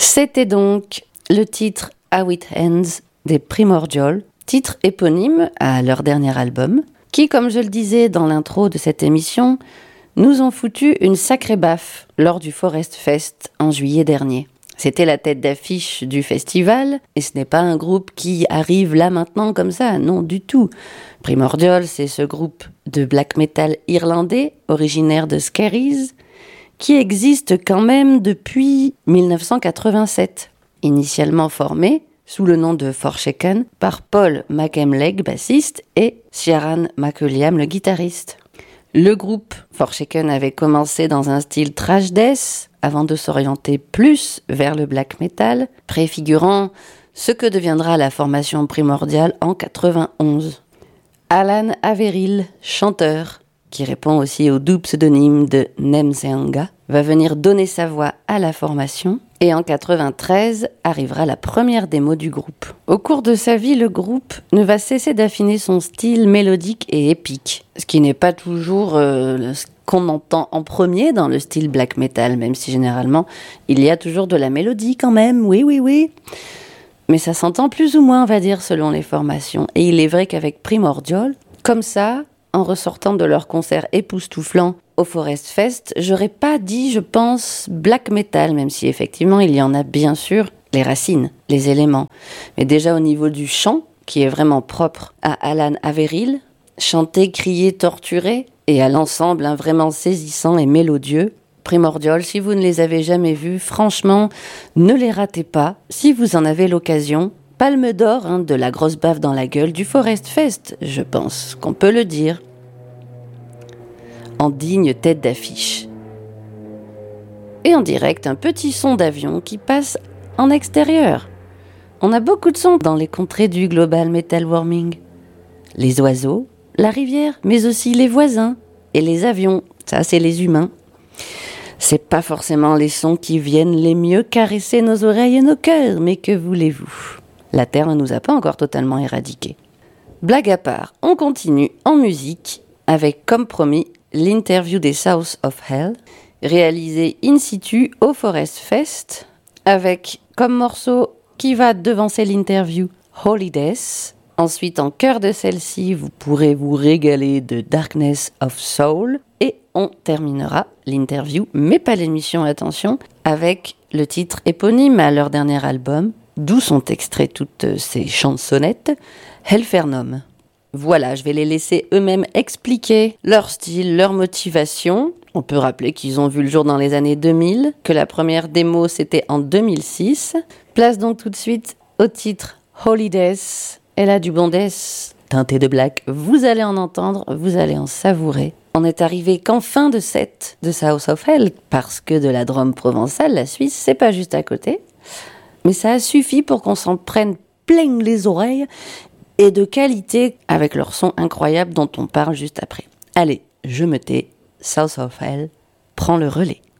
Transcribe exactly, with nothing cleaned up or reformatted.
C'était donc le titre How It Ends des Primordial, titre éponyme à leur dernier album, qui, comme je le disais dans l'intro de cette émission, nous ont foutu une sacrée baffe lors du Forest Fest en juillet dernier. C'était la tête d'affiche du festival, et ce n'est pas un groupe qui arrive là maintenant comme ça, non du tout. Primordial, c'est ce groupe de black metal irlandais, originaire de Skerries, qui existe quand même depuis dix-neuf cent quatre-vingt-sept, initialement formé sous le nom de Forshaken par Paul McEmleg, bassiste, et Ciaran McWilliam, le guitariste. Le groupe Forshaken avait commencé dans un style thrash death avant de s'orienter plus vers le black metal, préfigurant ce que deviendra la formation Primordial en quatre-vingt-onze. Alan Averill, chanteur, qui répond aussi au doux pseudonyme de Nemseanga, va venir donner sa voix à la formation, et en quatre-vingt-treize arrivera la première démo du groupe. Au cours de sa vie, le groupe ne va cesser d'affiner son style mélodique et épique, ce qui n'est pas toujours euh, ce qu'on entend en premier dans le style black metal, même si généralement il y a toujours de la mélodie quand même, oui oui oui. Mais ça s'entend plus ou moins, on va dire, selon les formations. Et il est vrai qu'avec Primordial, comme ça, en ressortant de leur concert époustouflant au Forest Fest, j'aurais pas dit, je pense, black metal, même si effectivement il y en a bien sûr les racines, les éléments. Mais déjà au niveau du chant, qui est vraiment propre à Alan Averill, chanter, crier, torturer, et à l'ensemble hein, vraiment saisissant et mélodieux. Primordial, si vous ne les avez jamais vus, franchement, ne les ratez pas. Si vous en avez l'occasion, palme d'or hein, de la grosse baffe dans la gueule du Forest Fest, je pense qu'on peut le dire. En digne tête d'affiche. Et en direct, un petit son d'avion qui passe en extérieur. On a beaucoup de sons dans les contrées du global metal warming. Les oiseaux, la rivière, mais aussi les voisins et les avions. Ça, c'est les humains. C'est pas forcément les sons qui viennent les mieux caresser nos oreilles et nos cœurs, mais que voulez-vous ? La Terre ne nous a pas encore totalement éradiqués. Blague à part, on continue en musique avec, comme promis, l'interview des South of Hell, réalisée in situ au Forest Fest, avec comme morceau qui va devancer l'interview Holidays. Ensuite, en cœur de celle-ci, vous pourrez vous régaler de Darkness of Soul. Et on terminera l'interview, mais pas l'émission, attention, avec le titre éponyme à leur dernier album, d'où sont extraits toutes ces chansonnettes, Hellfernum. Voilà, je vais les laisser eux-mêmes expliquer leur style, leur motivation. On peut rappeler qu'ils ont vu le jour dans les années deux mille, que la première démo c'était en deux mille six. Place donc tout de suite au titre Holidays. Elle a du bon death, teinté de black. Vous allez en entendre, vous allez en savourer. On est arrivé qu'en fin de set de South of Hell, parce que de la Drôme provençale, la Suisse, c'est pas juste à côté. Mais ça a suffi pour qu'on s'en prenne plein les oreilles et de qualité avec leur son incroyable dont on parle juste après. Allez, je me tais, South of Hell prend le relais.